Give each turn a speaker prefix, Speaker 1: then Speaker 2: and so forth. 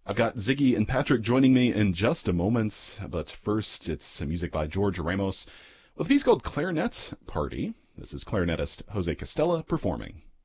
Speaker 1: I've got Ziggy and Patrick joining me in just a moment, but first it's music by George Ramos with a piece called Clarinet Party. This is clarinetist Jose Castella performing.